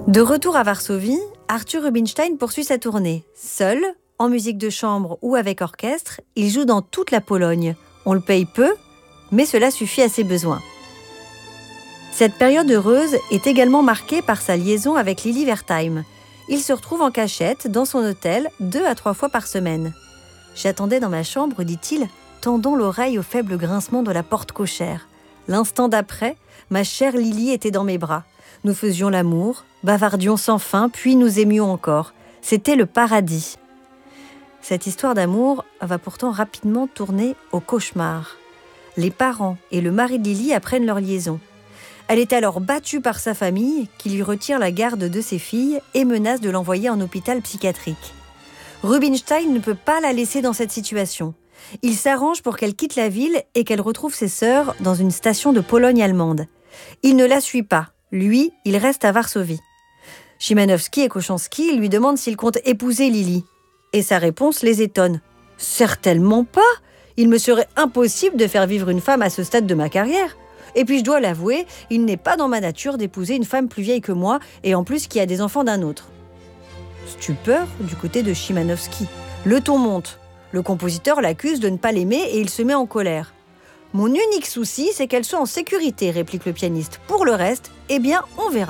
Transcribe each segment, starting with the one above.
De retour à Varsovie, Arthur Rubinstein poursuit sa tournée. Seul, en musique de chambre ou avec orchestre, il joue dans toute la Pologne. On le paye peu, mais cela suffit à ses besoins. Cette période heureuse est également marquée par sa liaison avec Lili Wertheim. Il se retrouve en cachette dans son hôtel 2 à 3 fois par semaine. « J'attendais dans ma chambre, dit-il, tendant l'oreille au faible grincement de la porte cochère. L'instant d'après, ma chère Lili était dans mes bras. Nous faisions l'amour, bavardions sans fin, puis nous aimions encore. C'était le paradis. » Cette histoire d'amour va pourtant rapidement tourner au cauchemar. Les parents et le mari de Lili apprennent leur liaison. Elle est alors battue par sa famille, qui lui retire la garde de ses filles et menace de l'envoyer en hôpital psychiatrique. Rubinstein ne peut pas la laisser dans cette situation. Il s'arrange pour qu'elle quitte la ville et qu'elle retrouve ses sœurs dans une station de Pologne allemande. Il ne la suit pas. Lui, il reste à Varsovie. Szymanowski et Kochanski lui demandent s'il compte épouser Lili. Et sa réponse les étonne. « Certainement pas. Il me serait impossible de faire vivre une femme à ce stade de ma carrière. Et puis je dois l'avouer, il n'est pas dans ma nature d'épouser une femme plus vieille que moi et en plus qui a des enfants d'un autre. » Stupeur du côté de Szymanowski. Le ton monte. Le compositeur l'accuse de ne pas l'aimer et il se met en colère. « Mon unique souci, c'est qu'elle soit en sécurité, » réplique le pianiste. « Pour le reste, eh bien, on verra. »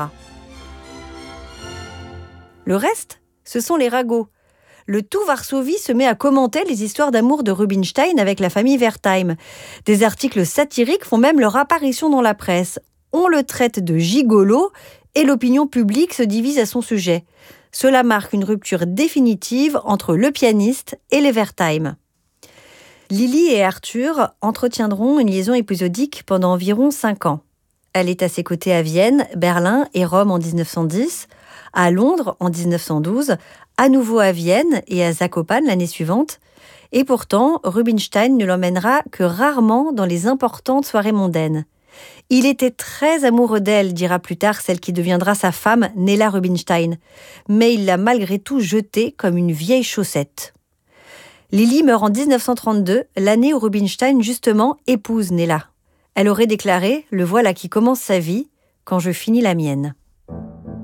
Le reste, ce sont les ragots. Le tout Varsovie se met à commenter les histoires d'amour de Rubinstein avec la famille Wertheim. Des articles satiriques font même leur apparition dans la presse. On le traite de gigolo et l'opinion publique se divise à son sujet. Cela marque une rupture définitive entre le pianiste et les Wertheim. Lili et Arthur entretiendront une liaison épisodique pendant environ 5 ans. Elle est à ses côtés à Vienne, Berlin et Rome en 1910, à Londres en 1912, à nouveau à Vienne et à Zakopane l'année suivante. Et pourtant, Rubinstein ne l'emmènera que rarement dans les importantes soirées mondaines. Il était très amoureux d'elle, dira plus tard celle qui deviendra sa femme, Nella Rubinstein. Mais il l'a malgré tout jetée comme une vieille chaussette. Lili meurt en 1932, l'année où Rubinstein, justement, épouse Nella. Elle aurait déclaré « Le voilà qui commence sa vie, quand je finis la mienne ».